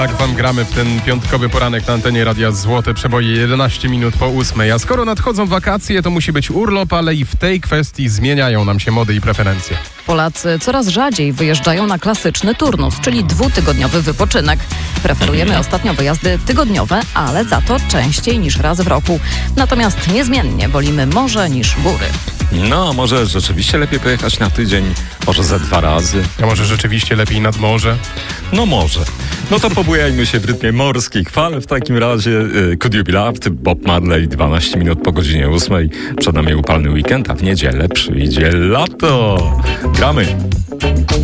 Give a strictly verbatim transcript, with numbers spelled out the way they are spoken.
Tak wam gramy w ten piątkowy poranek na antenie Radia Złote Przeboje jedenaście minut po ósmej. A skoro nadchodzą wakacje, to musi być urlop, ale i w tej kwestii zmieniają nam się mody i preferencje. Polacy coraz rzadziej wyjeżdżają na klasyczny turnus, czyli dwutygodniowy wypoczynek. Preferujemy ostatnio wyjazdy tygodniowe, ale za to częściej niż raz w roku. Natomiast niezmiennie wolimy morze niż góry. No, może rzeczywiście lepiej pojechać na tydzień, może ze dwa razy. A może rzeczywiście lepiej nad morze? No może. No to pobujajmy się w rytmie morskich fal. W takim razie y, Could You Be Loved, Bob Marley, dwanaście minut po godzinie ósmej. Przed nami upalny weekend, a w niedzielę przyjdzie lato. Gramy.